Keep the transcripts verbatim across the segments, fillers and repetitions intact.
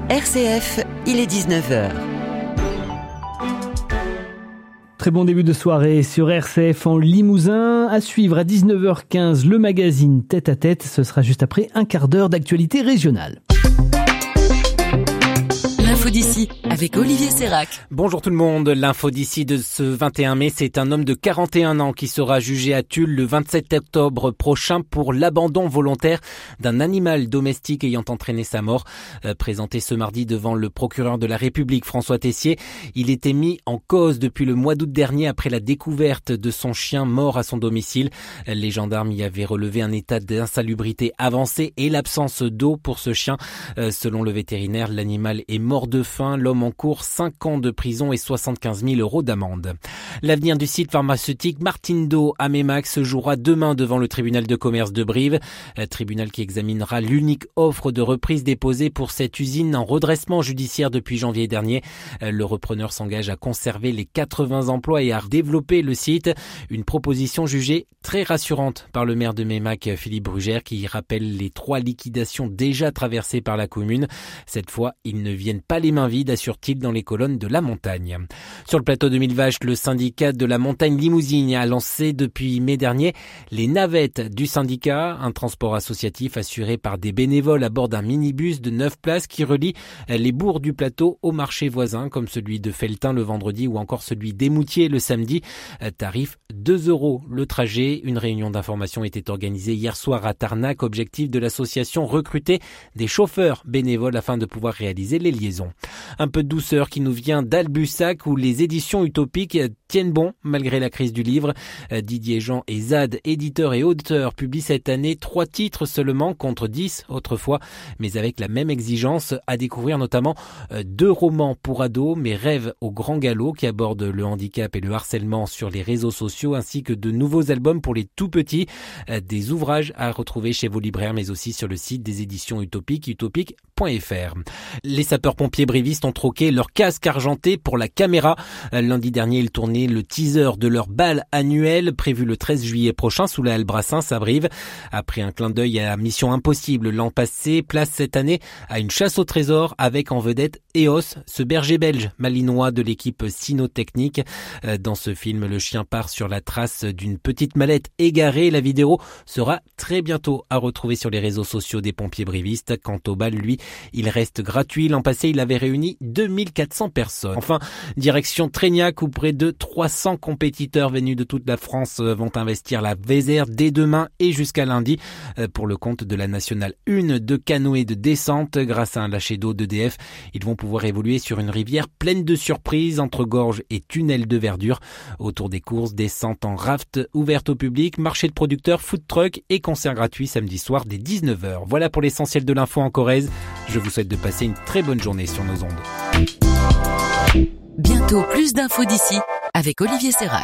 R C F, il est dix-neuf heures. Très bon début de soirée sur R C F en Limousin. À suivre à dix-neuf heures quinze le magazine Tête à Tête. Ce sera juste après un quart d'heure d'actualité régionale. L'info d'ici avec Olivier Sérac. Bonjour tout le monde. L'info d'ici de ce vingt et un mai, c'est un homme de quarante et un ans qui sera jugé à Tulle le vingt-sept octobre prochain pour l'abandon volontaire d'un animal domestique ayant entraîné sa mort. Euh, présenté ce mardi devant le procureur de la République, François Tessier, il était mis en cause depuis le mois d'août dernier après la découverte de son chien mort à son domicile. Les gendarmes y avaient relevé un état d'insalubrité avancé et l'absence d'eau pour ce chien. Euh, selon le vétérinaire, l'animal est mort de faim. L'homme encourt cinq ans de prison et soixante-quinze mille euros d'amende. L'avenir du site pharmaceutique Martindo à Meymac se jouera demain devant le tribunal de commerce de Brive. Un tribunal qui examinera l'unique offre de reprise déposée pour cette usine en redressement judiciaire depuis janvier dernier. Le repreneur s'engage à conserver les quatre-vingts emplois et à développer le site. Une proposition jugée très rassurante par le maire de Meymac, Philippe Brugère, qui rappelle les trois liquidations déjà traversées par la commune. Cette fois, ils ne viennent pas les mains vides, assure-t-il dans les colonnes de La Montagne. Sur le plateau de Millevaches, le syndicat de la montagne limousine a lancé depuis mai dernier les navettes du syndicat, un transport associatif assuré par des bénévoles à bord d'un minibus de neuf places qui relie les bourgs du plateau aux marchés voisins, comme celui de Felletin le vendredi ou encore celui d'Émoutier le samedi. Tarif deux euros le trajet. Une réunion d'information était organisée hier soir à Tarnac. Objectif de l'association, recruter des chauffeurs bénévoles afin de pouvoir réaliser les liaisons. Un peu de douceur qui nous vient d'Albussac où les éditions utopiques tiennent bon malgré la crise du livre. Didier Jean et Zad, éditeurs et auteurs, publient cette année trois titres seulement contre dix autrefois, mais avec la même exigence, à découvrir notamment deux romans pour ados, Mes rêves au grand galop, qui abordent le handicap et le harcèlement sur les réseaux sociaux, ainsi que de nouveaux albums pour les tout petits, des ouvrages à retrouver chez vos libraires, mais aussi sur le site des éditions utopiques, utopique point f r. Les sapeurs-pompiers brivistes ont troqué leur casque argenté pour la caméra. Lundi dernier, ils tournaient le teaser de leur bal annuel prévu le treize juillet prochain sous la halle Brassens à Brive. Après un clin d'œil à Mission Impossible l'an passé, place cette année à une chasse au trésor avec en vedette Eos, ce berger belge malinois de l'équipe cynotechnique. Dans ce film, le chien part sur la trace d'une petite mallette égarée. La vidéo sera très bientôt à retrouver sur les réseaux sociaux des pompiers brivistes. Quant au bal, lui, il reste gratuit. L'an passé, il avait réuni deux mille quatre cents personnes. Enfin, direction Trégnac où près de trois cents compétiteurs venus de toute la France vont investir la Vézère dès demain et jusqu'à lundi pour le compte de la Nationale un de canoë de descente. Grâce à un lâcher d'eau d'E D F, ils vont pouvoir évoluer sur une rivière pleine de surprises entre gorges et tunnels de verdure. Autour des courses, descente en raft ouverte au public, marché de producteurs, food truck et concert gratuit samedi soir dès dix-neuf heures. Voilà pour l'essentiel de l'info en Corrèze. Je vous souhaite de passer une très bonne journée sur nos ondes. Bientôt plus d'infos d'ici avec Olivier Sérac.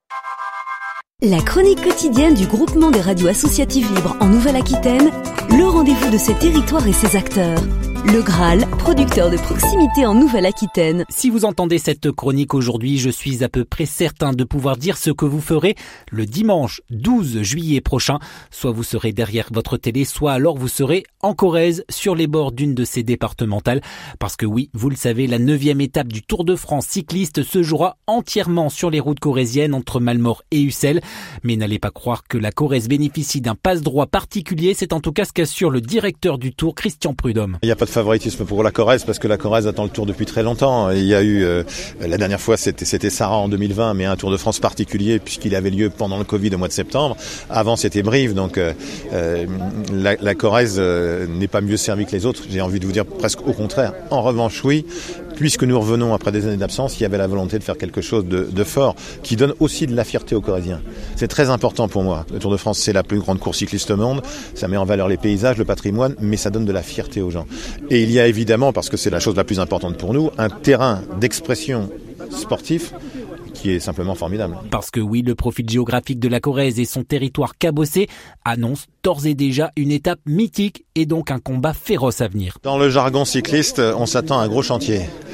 La chronique quotidienne du groupement des radios associatives libres en Nouvelle-Aquitaine, le rendez-vous de ses territoires et ses acteurs. Le Graal, producteur de proximité en Nouvelle-Aquitaine. Si vous entendez cette chronique aujourd'hui, je suis à peu près certain de pouvoir dire ce que vous ferez le dimanche douze juillet prochain. Soit vous serez derrière votre télé, soit alors vous serez en Corrèze, sur les bords d'une de ces départementales. Parce que oui, vous le savez, la neuvième étape du Tour de France cycliste se jouera entièrement sur les routes corréziennes entre Malmort et Ussel. Mais n'allez pas croire que la Corrèze bénéficie d'un passe-droit particulier. C'est en tout cas ce qu'assure le directeur du Tour, Christian Prudhomme. Il n'y a pas de favoritisme pour la Corrèze parce que la Corrèze attend le Tour depuis très longtemps. Il y a eu, euh, la dernière fois c'était, c'était Sarah en deux mille vingt, mais un Tour de France particulier puisqu'il avait lieu pendant le Covid au mois de septembre. Avant c'était Brive, donc euh, la, la Corrèze euh, n'est pas mieux servie que les autres. J'ai envie de vous dire presque au contraire. En revanche, oui, puisque nous revenons après des années d'absence, il y avait la volonté de faire quelque chose de, de fort qui donne aussi de la fierté aux Corréziens. C'est très important pour moi. Le Tour de France, c'est la plus grande course cycliste au monde. Ça met en valeur les paysages, le patrimoine, mais ça donne de la fierté aux gens. Et il y a évidemment, parce que c'est la chose la plus importante pour nous, un terrain d'expression sportif qui est simplement formidable. Parce que oui, le profil géographique de la Corrèze et son territoire cabossé annoncent d'ores et déjà une étape mythique et donc un combat féroce à venir. Dans le jargon cycliste, on s'attend à un gros chantier.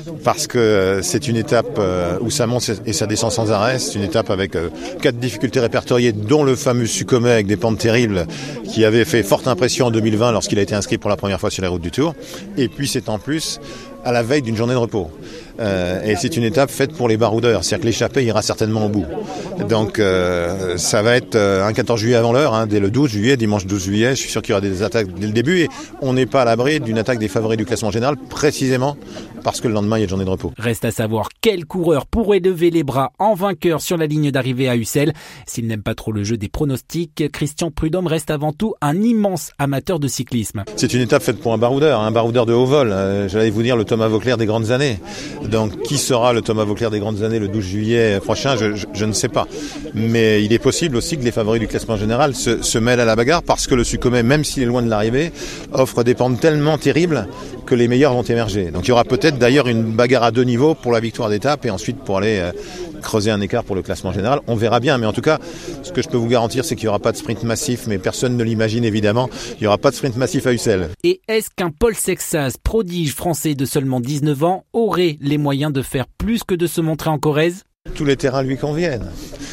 parce que c'est une étape où ça monte et ça descend sans arrêt. C'est une étape avec quatre difficultés répertoriées, dont le fameux Succomet avec des pentes terribles qui avait fait forte impression en deux mille vingt lorsqu'il a été inscrit pour la première fois sur les routes du Tour. Et puis c'est en plus à la veille d'une journée de repos. Euh, et c'est une étape faite pour les baroudeurs, c'est-à-dire que l'échappée ira certainement au bout. Donc euh, ça va être euh, un quatorze juillet avant l'heure, hein, dès le douze juillet, dimanche douze juillet, je suis sûr qu'il y aura des attaques dès le début et on n'est pas à l'abri d'une attaque des favoris du classement général, précisément parce que le lendemain il y a une journée de repos. Reste à savoir quel coureur pourrait lever les bras en vainqueur sur la ligne d'arrivée à Ussel. S'il n'aime pas trop le jeu des pronostics, Christian Prudhomme reste avant tout un immense amateur de cyclisme. C'est une étape faite pour un baroudeur, un baroudeur de haut vol, euh, j'allais vous dire le Thomas Vauclair des grandes années. Donc qui sera le Thomas Vauclair des grandes années le douze juillet prochain, je, je, je ne sais pas. Mais il est possible aussi que les favoris du classement général se, se mêlent à la bagarre parce que le Succomet, même s'il est loin de l'arrivée, offre des pentes tellement terribles que les meilleurs vont émerger. Donc il y aura peut-être d'ailleurs une bagarre à deux niveaux pour la victoire d'étape et ensuite pour aller euh, creuser un écart pour le classement général. On verra bien, mais en tout cas, ce que je peux vous garantir, c'est qu'il n'y aura pas de sprint massif, mais personne ne l'imagine évidemment. Il n'y aura pas de sprint massif à Ussel. Et est-ce qu'un Paul Sexas, prodige français de seulement dix-neuf ans, aurait les moyens de faire plus que de se montrer en Corrèze ? Tous les terrains lui conviennent.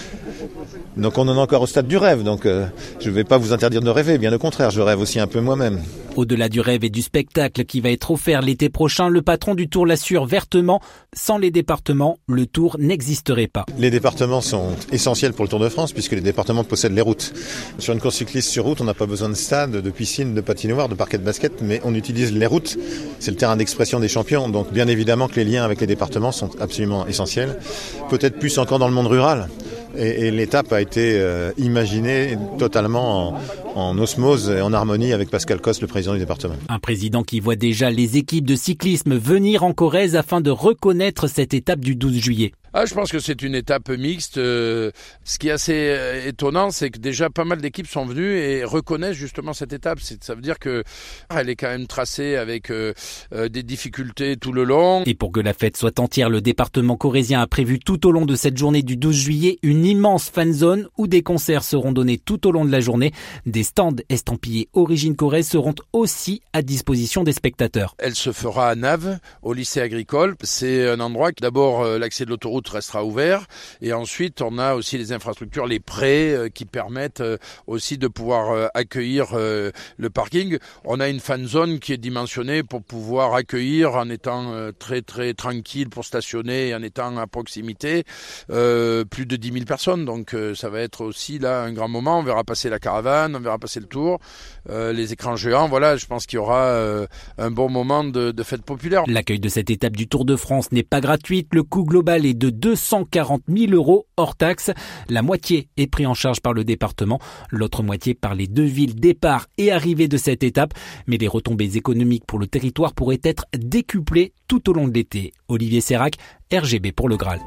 Donc on en est encore au stade du rêve, donc euh, je ne vais pas vous interdire de rêver, bien au contraire, je rêve aussi un peu moi-même. Au-delà du rêve et du spectacle qui va être offert l'été prochain, le patron du Tour l'assure vertement, sans les départements, le Tour n'existerait pas. Les départements sont essentiels pour le Tour de France puisque les départements possèdent les routes. Sur une course cycliste sur route, on n'a pas besoin de stade, de piscine, de patinoire, de parquet de basket, mais on utilise les routes, c'est le terrain d'expression des champions, donc bien évidemment que les liens avec les départements sont absolument essentiels, peut-être plus encore dans le monde rural. Et, et l'étape a été euh, imaginée totalement en, en osmose et en harmonie avec Pascal Coste, le président du département. Un président qui voit déjà les équipes de cyclisme venir en Corrèze afin de reconnaître cette étape du douze juillet. Ah, je pense que c'est une étape mixte. Euh, ce qui est assez euh, étonnant, c'est que déjà pas mal d'équipes sont venues et reconnaissent justement cette étape. C'est, ça veut dire que elle est quand même tracée avec euh, euh, des difficultés tout le long. Et pour que la fête soit entière, le département corrézien a prévu tout au long de cette journée du douze juillet une immense fan zone où des concerts seront donnés tout au long de la journée. Des stands estampillés Origine Corrèze seront aussi à disposition des spectateurs. Elle se fera à Naves, au lycée agricole. C'est un endroit que d'abord euh, l'accès de l'autoroute restera ouvert et ensuite on a aussi les infrastructures, les prés euh, qui permettent euh, aussi de pouvoir euh, accueillir euh, le parking. On a une fan zone qui est dimensionnée pour pouvoir accueillir en étant euh, très très tranquille pour stationner et en étant à proximité euh, plus de dix mille personnes. Donc euh, ça va être aussi là un grand moment. On verra passer la caravane, on verra passer le Tour, euh, les écrans géants. Voilà, je pense qu'il y aura euh, un bon moment de, de fête populaire. L'accueil de cette étape du Tour de France n'est pas gratuite. Le coût global est de deux cent quarante mille euros hors taxe. La moitié est pris en charge par le département, l'autre moitié par les deux villes départ et arrivée de cette étape. Mais les retombées économiques pour le territoire pourraient être décuplées tout au long de l'été. Olivier Sérac, R G B pour le Graal.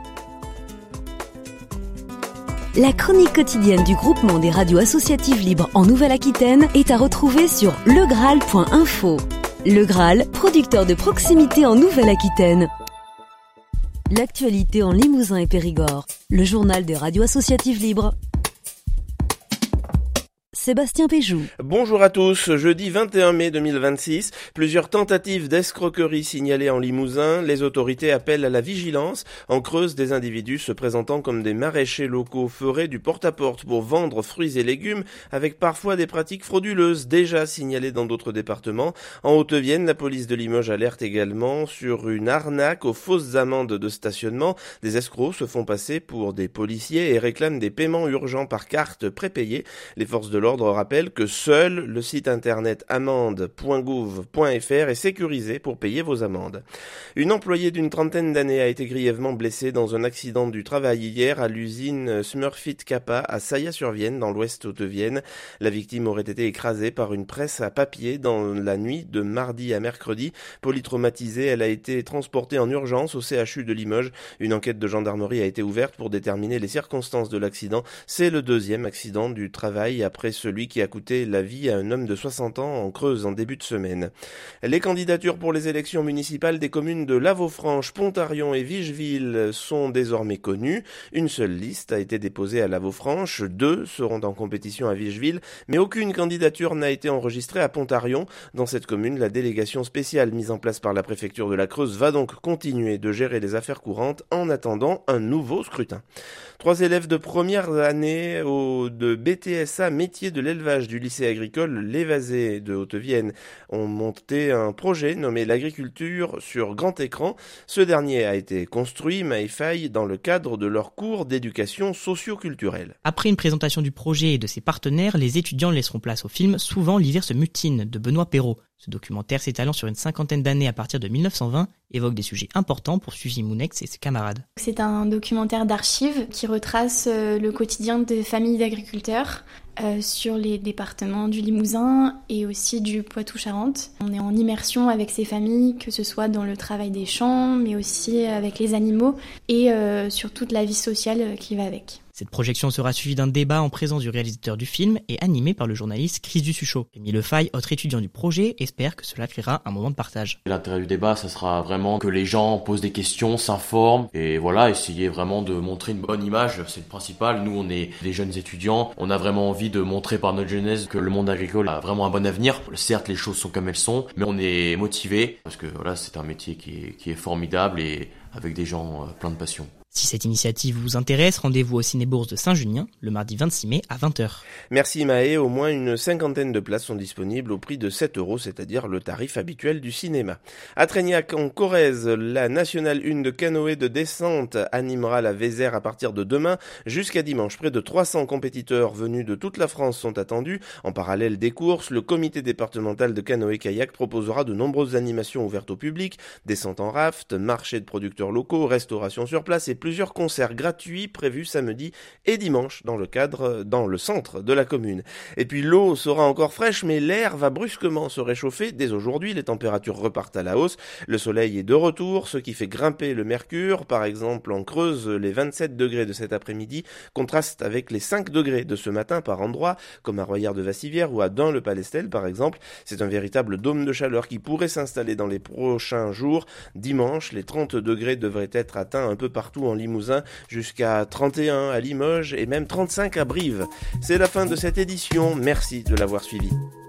La chronique quotidienne du groupement des radios associatives libres en Nouvelle-Aquitaine est à retrouver sur le graal point info. Le Graal, producteur de proximité en Nouvelle-Aquitaine. L'actualité en Limousin et Périgord. Le journal des radios associatives libres. Sébastien Péjou. Bonjour à tous. Jeudi vingt et un mai deux mille vingt-six, plusieurs tentatives d'escroquerie signalées en Limousin. Les autorités appellent à la vigilance. En Creuse, des individus se présentant comme des maraîchers locaux feraient du porte-à-porte pour vendre fruits et légumes, avec parfois des pratiques frauduleuses déjà signalées dans d'autres départements. En Haute-Vienne, la police de Limoges alerte également sur une arnaque aux fausses amendes de stationnement. Des escrocs se font passer pour des policiers et réclament des paiements urgents par carte prépayée. Les forces de l'ordre rappelle que seul le site internet amende point gouv point f r est sécurisé pour payer vos amendes. Une employée d'une trentaine d'années a été grièvement blessée dans un accident du travail hier à l'usine Smurfit Kappa à Saillat-sur-Vienne dans l'ouest Haute-Vienne. La victime aurait été écrasée par une presse à papier dans la nuit de mardi à mercredi. Polytraumatisée, elle a été transportée en urgence au C H U de Limoges. Une enquête de gendarmerie a été ouverte pour déterminer les circonstances de l'accident. C'est le deuxième accident du travail après ce celui qui a coûté la vie à un homme de soixante ans en Creuse en début de semaine. Les candidatures pour les élections municipales des communes de Lavaux-Franche, Pontarion et Vicheville sont désormais connues. Une seule liste a été déposée à Lavaux-Franche, deux seront en compétition à Vicheville, mais aucune candidature n'a été enregistrée à Pontarion. Dans cette commune, la délégation spéciale mise en place par la préfecture de la Creuse va donc continuer de gérer les affaires courantes en attendant un nouveau scrutin. Trois élèves de première année au, de B T S A métier de l'élevage du lycée agricole Lévazé de Haute-Vienne ont monté un projet nommé l'agriculture sur grand écran. Ce dernier a été construit, maille faille, dans le cadre de leur cours d'éducation socio-culturelle. Après une présentation du projet et de ses partenaires, les étudiants laisseront place au film Souvent l'hiver se mutine de Benoît Perrault. Ce documentaire, s'étalant sur une cinquantaine d'années à partir de mille neuf cent vingt, évoque des sujets importants pour Suzy Mounex et ses camarades. C'est un documentaire d'archives qui retrace le quotidien des familles d'agriculteurs euh, sur les départements du Limousin et aussi du Poitou-Charentes. On est en immersion avec ces familles, que ce soit dans le travail des champs, mais aussi avec les animaux et euh, sur toute la vie sociale qui va avec. Cette projection sera suivie d'un débat en présence du réalisateur du film et animé par le journaliste Chris Dussuchot. Rémi Lefaille, autre étudiant du projet, espère que cela créera un moment de partage. L'intérêt du débat, ça sera vraiment que les gens posent des questions, s'informent et voilà, essayer vraiment de montrer une bonne image, c'est le principal. Nous, on est des jeunes étudiants, on a vraiment envie de montrer par notre jeunesse que le monde agricole a vraiment un bon avenir. Certes, les choses sont comme elles sont, mais on est motivés parce que voilà, c'est un métier qui est, qui est formidable et avec des gens euh, pleins de passion. Si cette initiative vous intéresse, rendez-vous au Ciné-Bourse de Saint-Junien le mardi vingt-six mai à vingt heures. Merci Maë, au moins une cinquantaine de places sont disponibles au prix de sept euros, c'est-à-dire le tarif habituel du cinéma. À Trégnac en Corrèze, la nationale un de canoë de descente animera la Vézère à partir de demain jusqu'à dimanche. Près de trois cents compétiteurs venus de toute la France sont attendus. En parallèle des courses, le comité départemental de canoë-kayak proposera de nombreuses animations ouvertes au public, descente en raft, marché de producteurs locaux, restauration sur place et plus plusieurs concerts gratuits prévus samedi et dimanche dans le cadre, dans le centre de la commune. Et puis l'eau sera encore fraîche, mais l'air va brusquement se réchauffer. Dès aujourd'hui, les températures repartent à la hausse. Le soleil est de retour, ce qui fait grimper le mercure. Par exemple, en Creuse, les vingt-sept degrés de cet après-midi contrastent avec les cinq degrés de ce matin par endroit, comme à Royère-de-Vassivière ou à Dun-le-Palestel par exemple. C'est un véritable dôme de chaleur qui pourrait s'installer dans les prochains jours. Dimanche, les trente degrés devraient être atteints un peu partout en Limousin, jusqu'à trente et un à Limoges et même trente-cinq à Brive. C'est la fin de cette édition, merci de l'avoir suivi.